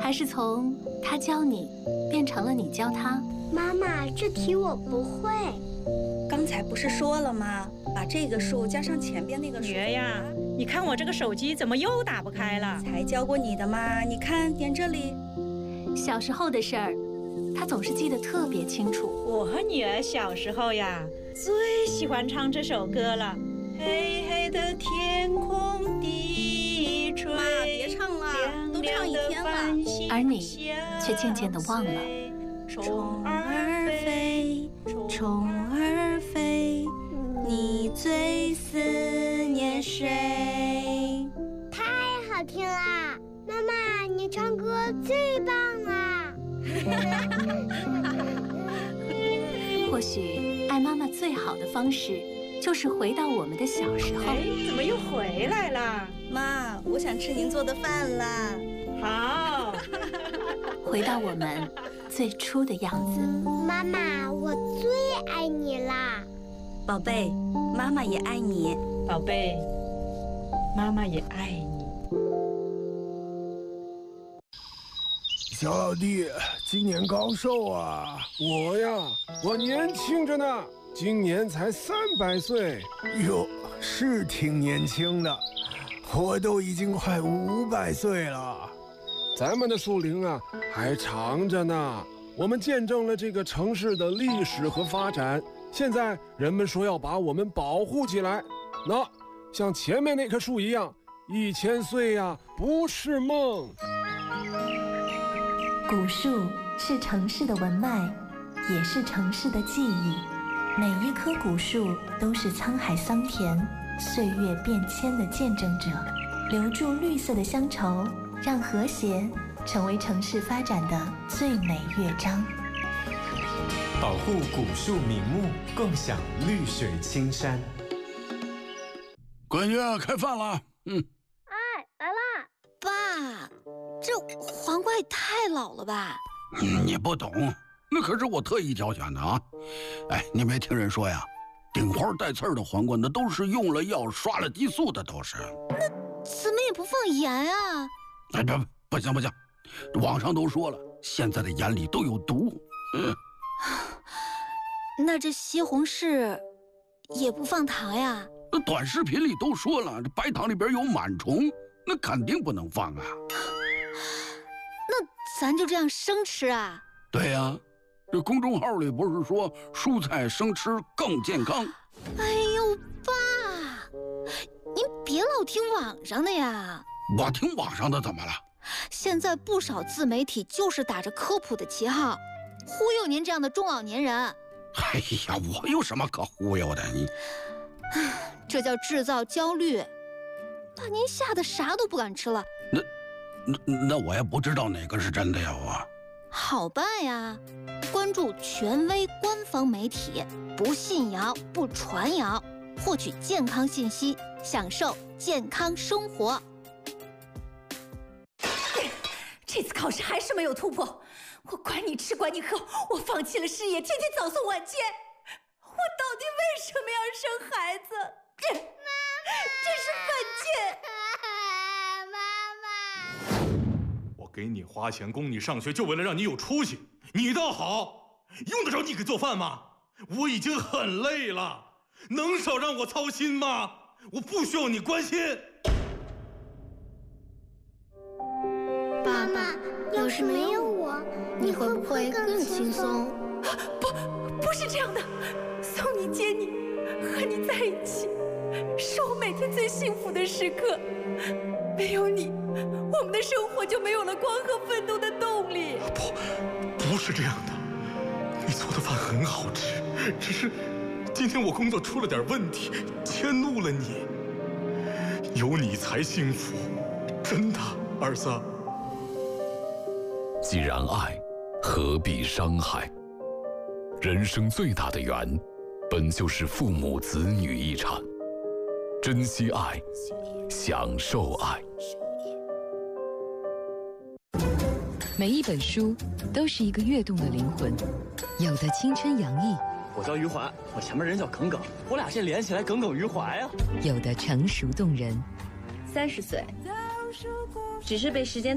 还是从他教你变成了你教他？ 妈妈，这题我不会。 刚才不是说了吗？把这个数加上前边那个数。 女儿呀，你看我这个手机怎么又打不开了？ 才教过你的嘛，你看点这里。 小时候的事儿，他总是记得特别清楚。 我和女儿小时候呀，最喜欢唱这首歌了。黑黑的天空低垂， 妈，别唱了，都唱一天了。 而你却渐渐地忘了。 虫儿飞，虫儿飞，你最思念谁？ 太好听啦！妈妈，你唱歌最棒啦！ 或许爱妈妈最好的方式，就是回到我们的小时候。 怎么又回来了？ 妈，我想吃您做的饭啦。 好， 回到我们最初的样子。 妈妈，我最爱你啦！ 宝贝，妈妈也爱你。 宝贝，妈妈也爱你。 小老弟，今年高寿啊？我呀，我年轻着呢，今年才300岁。哟，是挺年轻的，我都已经快500岁了。咱们的树龄啊，还长着呢。我们见证了这个城市的历史和发展。现在人们说要把我们保护起来，那像前面那棵树一样，1000岁呀，不是梦。 古树是城市的文脉，也是城市的记忆。每一棵古树都是沧海桑田、岁月变迁的见证者，留住绿色的乡愁，让和谐成为城市发展的最美乐章。 保护古树名木，共享绿水青山。 闺女，开饭了。 哎，来啦！ 爸，这黄瓜也太老了吧？ 你不懂，那可是我特意挑选的啊！哎，你没听人说呀，顶花带刺儿的黄瓜那都是用了药、刷了激素的，都是。 那怎么也不放盐啊？ 哎，不行，网上都说了，现在的盐里都有毒。 那这西红柿也不放糖呀？ 那短视频里都说了，这白糖里边有螨虫，那肯定不能放啊。 那咱就这样生吃啊？ 对呀，这公众号里不是说蔬菜生吃更健康？ 哎呦，爸，您别老听网上的呀。 我听网上的怎么了？ 现在不少自媒体就是打着科普的旗号，忽悠您这样的中老年人。 哎呀，我有什么可忽悠的？你， 这叫制造焦虑，把您吓得啥都不敢吃了。 那我也不知道哪个是真的呀，我。 好办呀，关注权威官方媒体，不信谣不传谣，获取健康信息，享受健康生活。 这次考试还是没有突破，我管你吃管你喝，我放弃了事业，天天早送晚接。我到底为什么要生孩子？这是犯贱！ 妈妈， 我给你花钱供你上学，就为了让你有出息。你倒好，用得着你给做饭吗？我已经很累了，能少让我操心吗？我不需要你关心。 爸妈，要是没有我，你会不会更轻松？ 不是这样的，送你接你，和你在一起，是我每天最幸福的时刻。没有你，我们的生活就没有了光和奋斗的动力。 不是这样的，你做的饭很好吃，只是今天我工作出了点问题，迁怒了你。有你才幸福，真的，儿子。 既然爱，何必伤害？人生最大的缘，本就是父母子女一场。珍惜爱，享受爱。 每一本书都是一个跃动的灵魂，有的青春洋溢， 我叫余淮，我前面人叫耿耿，我俩这连起来耿耿于怀啊。 有的成熟动人。 30岁，只是被时间